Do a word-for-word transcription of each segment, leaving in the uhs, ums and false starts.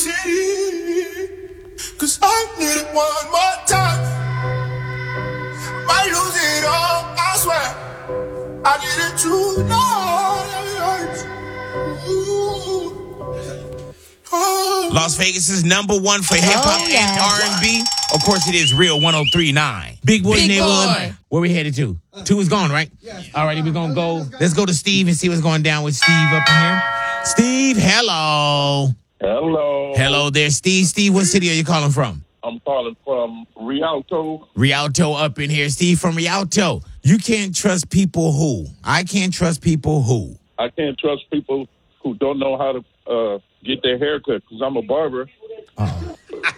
city, cause I need it one more time. Might lose it all, I swear. I need it tonight. Ooh. Oh. Las Vegas is number one for hip hop Oh, yeah. and R and B. Of course, it is Real one oh three point nine. Big Boy Big Neighborhood. Boy. Where we headed to? Two is gone, right? Yes. All righty, we're going to go. Let's go to Steve and see what's going down with Steve up in here. Steve, hello. Hello. Hello there, Steve. Steve, what city are you calling from? I'm calling from Rialto. Rialto up in here. Steve from Rialto. You can't trust people who? I can't trust people who? I can't trust people who don't know how to uh, get their hair cut because I'm a barber. Oh.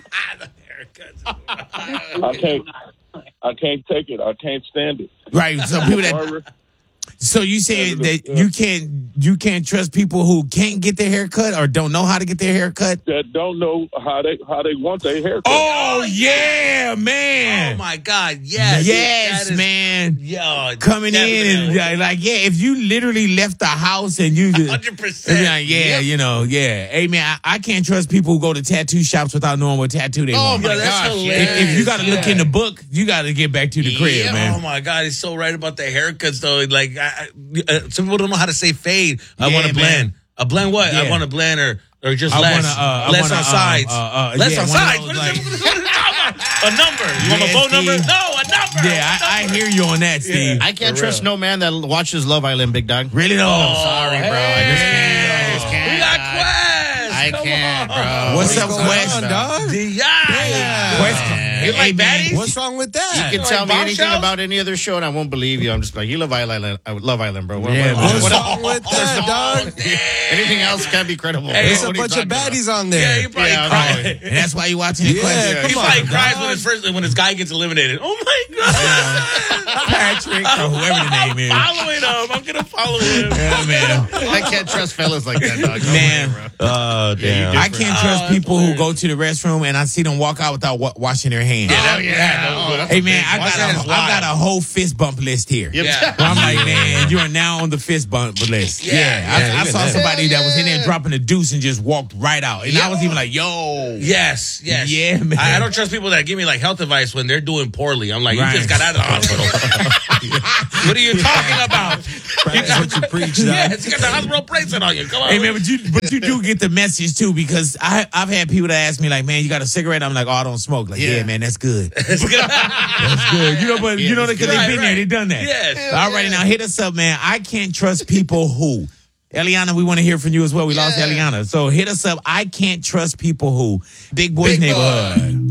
I can't. I can't take it. I can't stand it. Right. So people that. Barber, So you saying that you can't you can't trust people who can't get their hair cut or don't know how to get their hair cut? that don't know how they how they want their hair cut. Oh yeah, man. Oh my God! Yes, Yes, That is- man. Yo, Coming in and uh, like, yeah, if you literally left the house and you just, hundred percent. yeah, yeah, you know, yeah. Hey, man, I, I can't trust people who go to tattoo shops without knowing what tattoo they Oh, want. my Yo, that's gosh, hilarious. If, if you got to look Yeah. in the book, you got to get back to the crib, Yeah, man. Oh my God, he's so right about the haircuts though. Like, I, I, uh, some people don't know how to say fade. I Yeah, want to blend. man. A blend what? Yeah. I want to blend or or just I less. wanna, uh, I less wanna, on um, sides. uh, uh, less yeah, on one of sides. those, What is like- it? What is it talking about? A number. You want Yeah, a phone number? Steve. No, a number. Yeah, I, I hear you on that, Steve. I can't For trust real. no man that watches Love Island, big dog. Really though. Oh, Sorry, bro. I just can't. I just can't. We got I- Quest. I Come can't, on. bro. What's up, going Quest? on, dog? Yeah. Quest. You Hey, like man. baddies? What's wrong with that? You can Like tell me anything bombshells? about any other show, and I won't believe you. I'm just like, you love Island, I Love Island, bro. What, Yeah, what- man. What's what- wrong with that, dog? anything else can't be credible. Hey, There's What a are you bunch of talking about? baddies on Yeah, there. you probably Yeah, I cry. know. And that's why you watching the Yeah, Quest. come He on, probably cries dog. when his first when his guy gets eliminated. Oh my God! Patrick or whoever the name is. Following him, I'm gonna follow him. Yeah, man. I can't trust fellas like that, dog. No Man. way, bro. Oh, damn. I can't trust Oh, people that's who go to the restroom and I see them walk out without wa- washing their hands. Oh, yeah. Oh, that's Hey a man, big I one. got That a, is I got wild. a whole fist bump list here. Yep. Yeah. Where I'm like, man, you are now on the fist bump list. Yeah, Yeah, I, yeah, I even saw that. somebody that was in there dropping a deuce and just walked right out, and I Yeah. was even like, yo, Yes, yes. Yeah, man. I, I don't trust people that give me like health advice when they're doing poorly. I'm like, Right. you just got out of the hospital. What are you talking about? That's what you preach, dog. Yes, you got the hospital bracelet on you. Come on. Hey man, but you but you do get the message too, because I I've had people that ask me like, man, you got a cigarette? I'm like, oh, I don't smoke. Like, yeah, Yeah. man, that's good. It's good. That's good. You know, but you know, because Right, they've been there, right. they've done that. Yes. All right, now hit us up, man. I can't trust people who. Eliana, we want to hear from you as well. We lost Eliana. So hit us up. I can't trust people who. Big Boys Big Boy. Neighborhood.